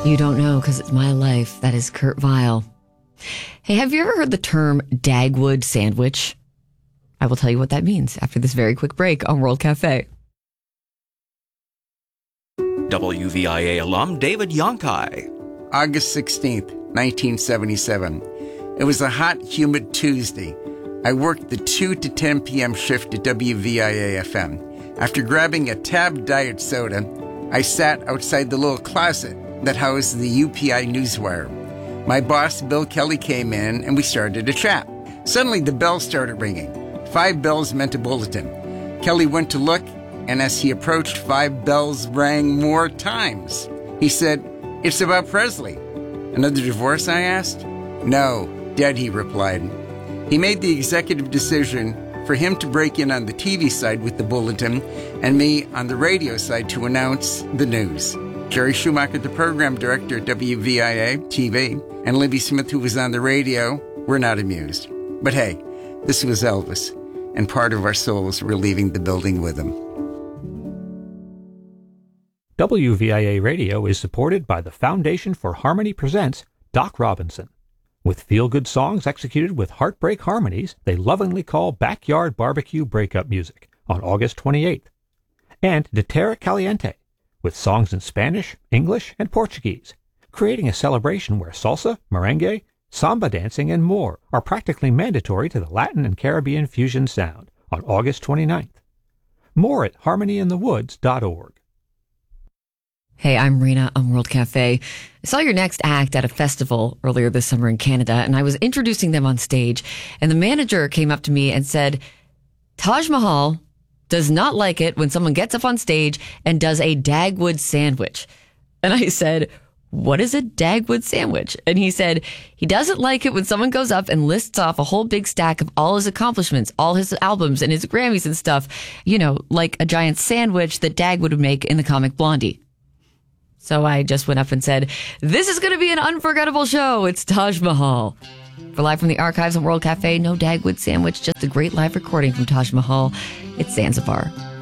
You don't know because it's my life. That is Kurt Vile. Hey, have you ever heard the term Dagwood sandwich? I will tell you what that means after this very quick break on World Cafe. WVIA alum David Yonkai. August 16th, 1977. It was a hot, humid Tuesday. I worked the 2 to 10 p.m. shift at WVIA-FM. After grabbing a Tab Diet Soda, I sat outside the little closet that housed the UPI Newswire. My boss, Bill Kelly, came in and we started a chat. Suddenly, the bell started ringing. 5 bells meant a bulletin. Kelly went to look, and as he approached, 5 bells rang more times. He said, "It's about Presley." "Another divorce?" I asked. "No, dead," he replied. He made the executive decision for him to break in on the TV side with the bulletin and me on the radio side to announce the news. Jerry Schumacher, the program director at WVIA TV, and Libby Smith, who was on the radio, were not amused. But hey, this was Elvis, and part of our souls were leaving the building with him. WVIA Radio is supported by the Foundation for Harmony Presents Doc Robinson. With feel-good songs executed with heartbreak harmonies they lovingly call backyard barbecue breakup music on August 28th. And De Terra Caliente, with songs in Spanish, English, and Portuguese, creating a celebration where salsa, merengue, samba dancing, and more are practically mandatory to the Latin and Caribbean fusion sound on August 29th. More at harmonyinthewoods.org. Hey, I'm Rena on World Cafe. I saw your next act at a festival earlier this summer in Canada, and I was introducing them on stage, and the manager came up to me and said, Taj Mahal does not like it when someone gets up on stage and does a Dagwood sandwich. And I said, what is a Dagwood sandwich? And he said, he doesn't like it when someone goes up and lists off a whole big stack of all his accomplishments, all his albums and his Grammys and stuff, you know, like a giant sandwich that Dagwood would make in the comic Blondie. So I just went up and said, this is going to be an unforgettable show. It's Taj Mahal. For Live from the Archives on World Cafe, no Dagwood sandwich, just a great live recording from Taj Mahal. It's Zanzibar.